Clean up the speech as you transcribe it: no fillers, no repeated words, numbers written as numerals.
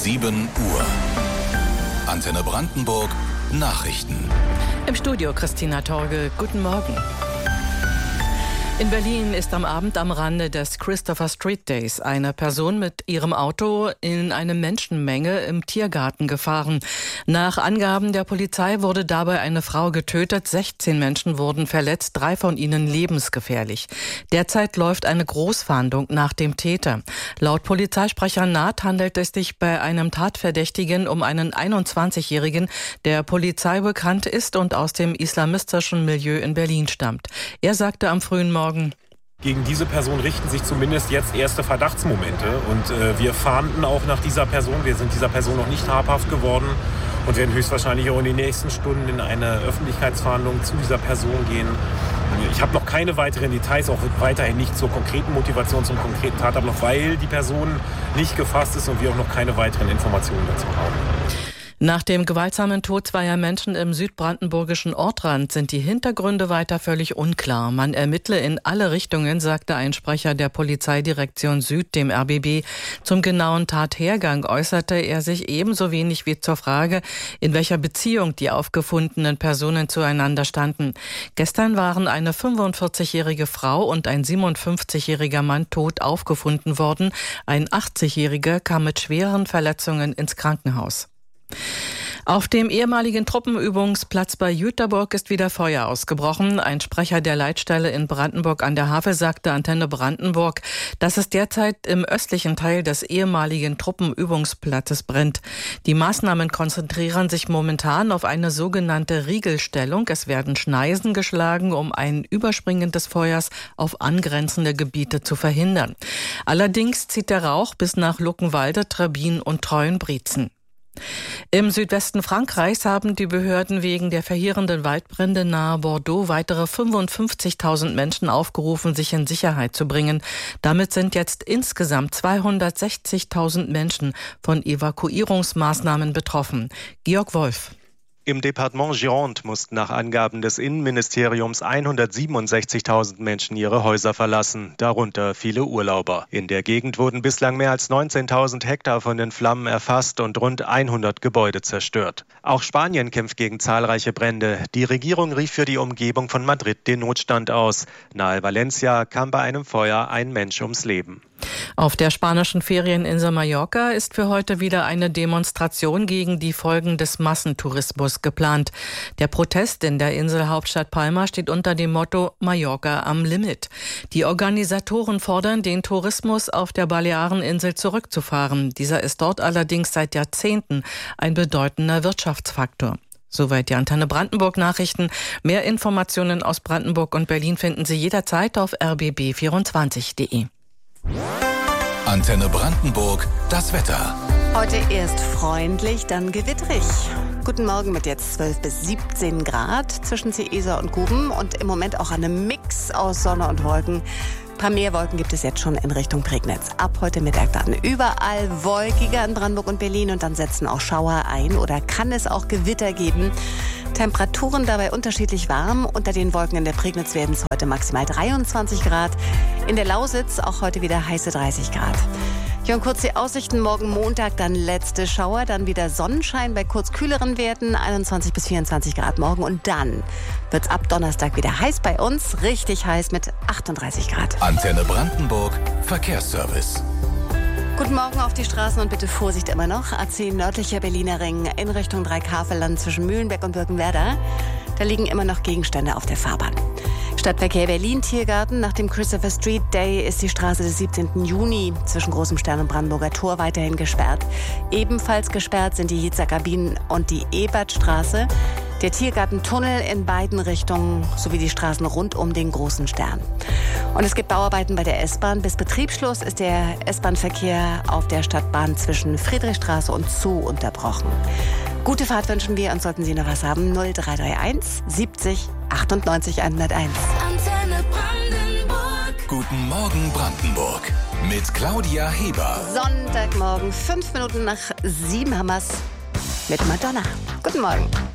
7 Uhr. Antenne Brandenburg Nachrichten. Im Studio Christina Torgel. Guten Morgen. In Berlin ist am Abend am Rande des Christopher Street Days eine Person mit ihrem Auto in eine Menschenmenge im Tiergarten gefahren. Nach Angaben der Polizei wurde dabei eine Frau getötet, 16 Menschen wurden verletzt, 3 von ihnen lebensgefährlich. Derzeit läuft eine Großfahndung nach dem Täter. Laut Polizeisprecher Naht handelt es sich bei einem Tatverdächtigen um einen 21-Jährigen, der Polizei bekannt ist und aus dem islamistischen Milieu in Berlin stammt. Er sagte am frühen Morgen: Gegen diese Person richten sich zumindest jetzt erste Verdachtsmomente und wir fahnden auch nach dieser Person. Wir sind dieser Person noch nicht habhaft geworden und werden höchstwahrscheinlich auch in den nächsten Stunden in eine Öffentlichkeitsfahndung zu dieser Person gehen. Ich habe noch keine weiteren Details, auch weiterhin nicht zur konkreten Motivation, zum konkreten Tatablauf, weil die Person nicht gefasst ist und wir auch noch keine weiteren Informationen dazu haben. Nach dem gewaltsamen Tod zweier Menschen im südbrandenburgischen Ortrand sind die Hintergründe weiter völlig unklar. Man ermittle in alle Richtungen, sagte ein Sprecher der Polizeidirektion Süd dem RBB. Zum genauen Tathergang äußerte er sich ebenso wenig wie zur Frage, in welcher Beziehung die aufgefundenen Personen zueinander standen. Gestern waren eine 45-jährige Frau und ein 57-jähriger Mann tot aufgefunden worden. Ein 80-jähriger kam mit schweren Verletzungen ins Krankenhaus. Auf dem ehemaligen Truppenübungsplatz bei Jüterburg ist wieder Feuer ausgebrochen. Ein Sprecher der Leitstelle in Brandenburg an der Havel sagte Antenne Brandenburg, dass es derzeit im östlichen Teil des ehemaligen Truppenübungsplatzes brennt. Die Maßnahmen konzentrieren sich momentan auf eine sogenannte Riegelstellung. Es werden Schneisen geschlagen, um ein Überspringen des Feuers auf angrenzende Gebiete zu verhindern. Allerdings zieht der Rauch bis nach Luckenwalde, Trebbin und Treuenbrietzen. Im Südwesten Frankreichs haben die Behörden wegen der verheerenden Waldbrände nahe Bordeaux weitere 55.000 Menschen aufgerufen, sich in Sicherheit zu bringen. Damit sind jetzt insgesamt 260.000 Menschen von Evakuierungsmaßnahmen betroffen. Georg Wolf. Im Departement Gironde mussten nach Angaben des Innenministeriums 167.000 Menschen ihre Häuser verlassen, darunter viele Urlauber. In der Gegend wurden bislang mehr als 19.000 Hektar von den Flammen erfasst und rund 100 Gebäude zerstört. Auch Spanien kämpft gegen zahlreiche Brände. Die Regierung rief für die Umgebung von Madrid den Notstand aus. Nahe Valencia kam bei einem Feuer ein Mensch ums Leben. Auf der spanischen Ferieninsel Mallorca ist für heute wieder eine Demonstration gegen die Folgen des Massentourismus geplant. Der Protest in der Inselhauptstadt Palma steht unter dem Motto Mallorca am Limit. Die Organisatoren fordern, den Tourismus auf der Baleareninsel zurückzufahren. Dieser ist dort allerdings seit Jahrzehnten ein bedeutender Wirtschaftsfaktor. Soweit die Antenne Brandenburg Nachrichten. Mehr Informationen aus Brandenburg und Berlin finden Sie jederzeit auf rbb24.de. Antenne Brandenburg, das Wetter. Heute erst freundlich, dann gewitterig. Guten Morgen mit jetzt 12 bis 17 Grad zwischen Seeisar und Guben und im Moment auch einem Mix aus Sonne und Wolken. Ein paar mehr Wolken gibt es jetzt schon in Richtung Prignitz. Ab heute Mittag dann überall wolkiger in Brandenburg und Berlin und dann setzen auch Schauer ein oder kann es auch Gewitter geben. Temperaturen dabei unterschiedlich warm. Unter den Wolken in der Prignitz werden es heute maximal 23 Grad. In der Lausitz auch heute wieder heiße 30 Grad. Ja, und kurz die Aussichten. Morgen Montag dann letzte Schauer, dann wieder Sonnenschein bei kurz kühleren Werten, 21 bis 24 Grad morgen. Und dann wird es ab Donnerstag wieder heiß bei uns, richtig heiß mit 38 Grad. Antenne Brandenburg, Verkehrsservice. Guten Morgen auf die Straßen und bitte Vorsicht immer noch. A10 nördlicher Berliner Ring in Richtung Dreikafelland zwischen Mühlenbeck und Birkenwerder. Da liegen immer noch Gegenstände auf der Fahrbahn. Stadtverkehr Berlin Tiergarten. Nach dem Christopher Street Day ist die Straße des 17. Juni zwischen Großem Stern und Brandenburger Tor weiterhin gesperrt. Ebenfalls gesperrt sind die Hitzer Kabinen und die Ebertstraße. Der Tiergartentunnel in beiden Richtungen sowie die Straßen rund um den Großen Stern. Und es gibt Bauarbeiten bei der S-Bahn. Bis Betriebsschluss ist der S-Bahn-Verkehr auf der Stadtbahn zwischen Friedrichstraße und Zoo unterbrochen. Gute Fahrt wünschen wir und sollten Sie noch was haben, 0331 70 98 101. Antenne Brandenburg. Guten Morgen Brandenburg mit Claudia Heber. Sonntagmorgen, 5 Minuten nach 7 haben wir's mit Madonna. Guten Morgen.